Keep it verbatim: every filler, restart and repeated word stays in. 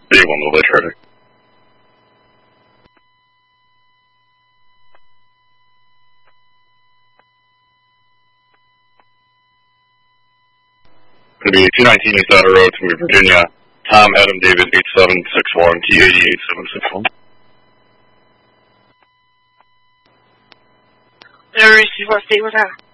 B one will be ready. Going to be two nineteen East Outer Road, to Virginia. Tom Adam David eight seven six one T eighty eight seven six one. Never received what state was that?